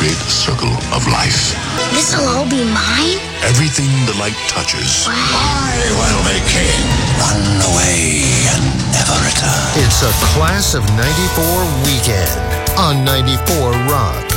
create a circle of life. This'll all be mine? Everything the light touches. Wow. I will be king. Run away and never return. It's a Class of 94 weekend on 94 Rock.